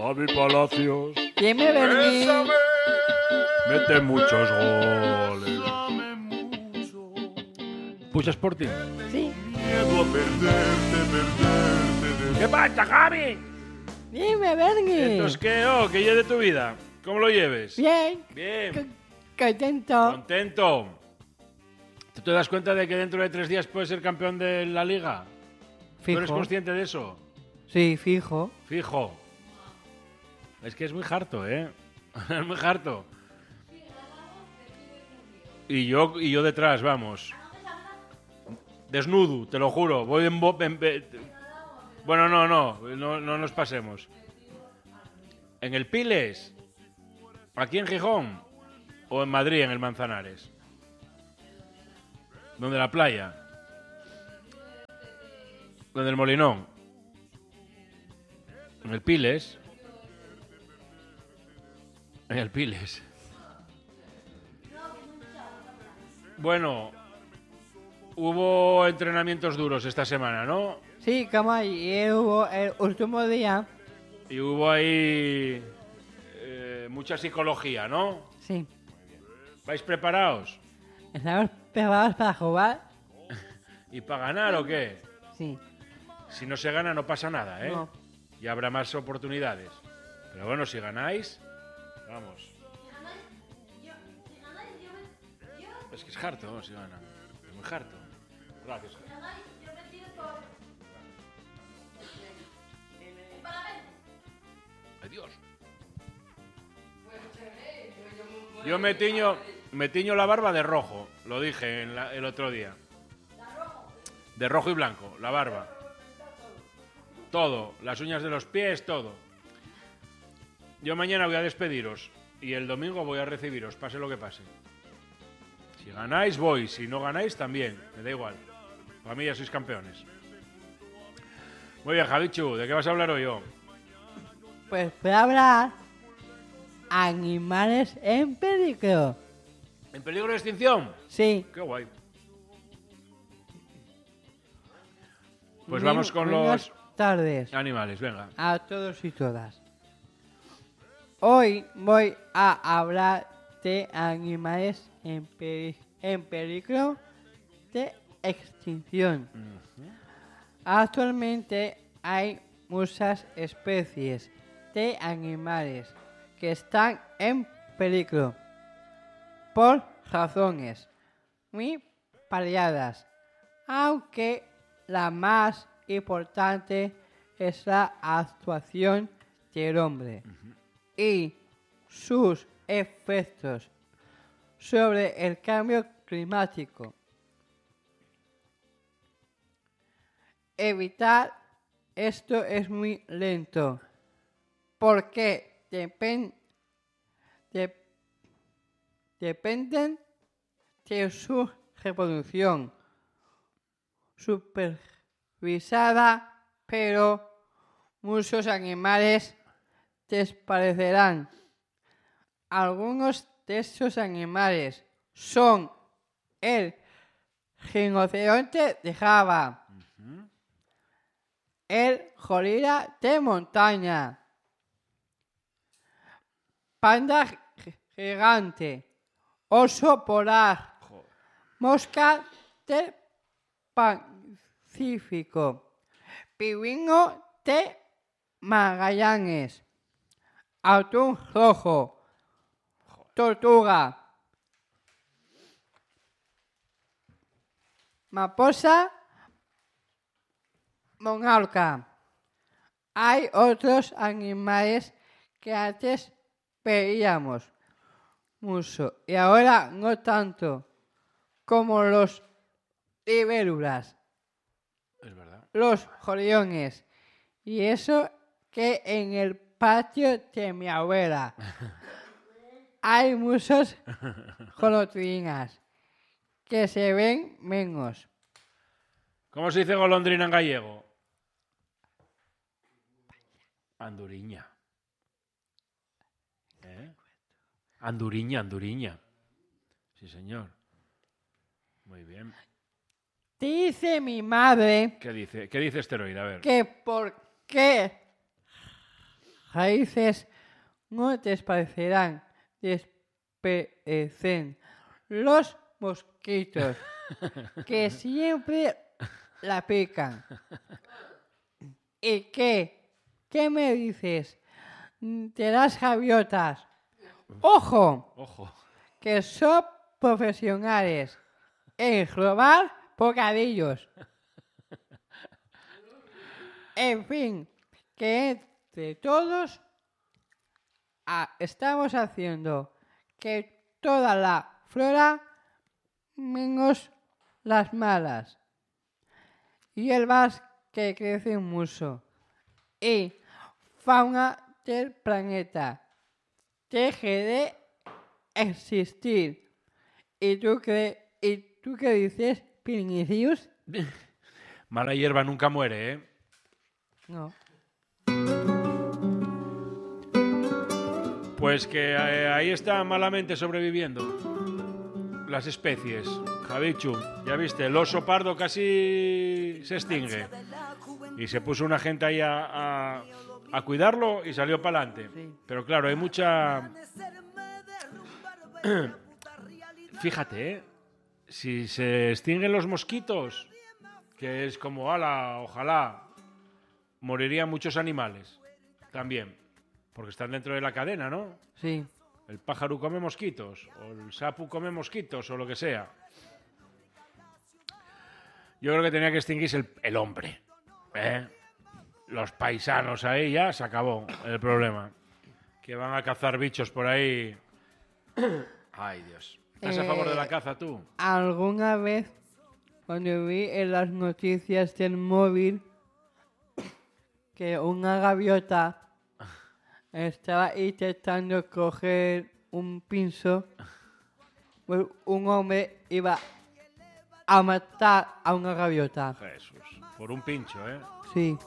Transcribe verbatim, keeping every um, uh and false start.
Javi Palacios. Dime, Berni. Mete muchos goles. ¿Pucha Sporting? Sí. Miedo a perderte, perderte. ¿Qué pasa, Javi? Dime, Berni. Entonces, ¿qué? Oh, ¿qué lleve de tu vida? ¿Cómo lo lleves? Bien. Bien. C- Contento. Contento. ¿Tú te das cuenta de que dentro de tres días puedes ser campeón de la liga? ¿Tú eres Fijo. consciente de eso? Sí, fijo. Fijo. Es que es muy harto, ¿eh? Es muy harto. Y yo, y yo detrás, vamos. Desnudo, te lo juro. Voy en... bo- en- en- bueno, no, no, no, no nos pasemos. ¿En el Piles? ¿Aquí en Gijón? ¿O en Madrid, en el Manzanares? ¿Donde la playa? ¿Donde el Molinón? ¿En el Piles? En el Piles. Bueno, hubo entrenamientos duros esta semana, ¿no? Sí, como ayer hubo el último día. Y hubo ahí eh, mucha psicología, ¿no? Sí. ¿Vais preparados? ¿Estamos preparados para jugar? ¿Y para ganar o qué? Sí. Si no se gana no pasa nada, ¿eh? No. Y habrá más oportunidades. Pero bueno, si ganáis, vamos. Es que es harto, ¿no? Si gana. Es muy harto. Gracias. Adiós. Yo me tiño, me tiño la barba de rojo, lo dije en la- el otro día. De rojo y blanco, la barba. Todo, las uñas de los pies, todo. Yo mañana voy a despediros y el domingo voy a recibiros, pase lo que pase. Si ganáis, voy. Si no ganáis, también. Me da igual. Para mí ya sois campeones. Muy bien, Javichu, ¿de qué vas a hablar hoy yo? Pues voy a hablar animales en peligro. ¿En peligro de extinción? Sí. Qué guay. Pues Muy vamos con buenas los tardes animales, venga. a todos y todas. Hoy voy a hablar de animales en, peri- en peligro de extinción. Actualmente hay muchas especies de animales que están en peligro por razones muy variadas, aunque la más importante es la actuación del hombre y sus efectos sobre el cambio climático. Evitar esto es muy lento porque depen- de- dependen de su reproducción supervisada, pero muchos animales desaparecerán. Algunos de estos animales son el rinoceronte de Java, el gorila de montaña, panda gigante, oso polar, mosca del Pacífico, pingüino de Magallanes, atún rojo, tortuga, mariposa monarca. Hay otros animales que antes veíamos mucho y ahora no tanto, como los libélulas, Es verdad. los gorriones y eso que en el patio de mi abuela hay muchos golondrinas que se ven menos. ¿Cómo se dice golondrina en gallego? Anduriña. ¿Eh? Anduriña, anduriña. Sí, señor. Muy bien. Dice mi madre ¿Qué dice? ¿Qué dice esteroide? A ver. que por qué raíces no desaparecerán, desaparecen los mosquitos que siempre la pican. ¿Y qué? ¿Qué me dices de las gaviotas? ¡Ojo! Ojo. Que son profesionales en robar bocadillos. En fin, que entre todos ah, estamos haciendo que toda la flora, menos las malas, hierbas que crecen mucho y fauna del planeta deje de existir. ¿Y tú qué, y tú qué dices, Pinicius? Mala hierba nunca muere, ¿eh? No. Pues que eh, ahí están malamente sobreviviendo las especies. Javichu, ya viste, el oso pardo casi se extingue. Y se puso una gente ahí a, a, a cuidarlo y salió para adelante. Sí. Pero claro, hay mucha... Fíjate, ¿eh? Si se extinguen los mosquitos, que es como, ala, ojalá, morirían muchos animales también, porque están dentro de la cadena, ¿no? Sí. El pájaro come mosquitos, o el sapo come mosquitos, o lo que sea. Yo creo que tenía que extinguirse el, el hombre, ¿eh? Los paisanos ahí ya se acabó el problema. Que van a cazar bichos por ahí. Ay, Dios. ¿Estás a favor de la caza tú? Alguna vez, cuando vi en las noticias del móvil que una gaviota estaba intentando coger un pinzo, pues un hombre iba a matar a una gaviota. Jesús. Por un pincho, ¿eh? Sí.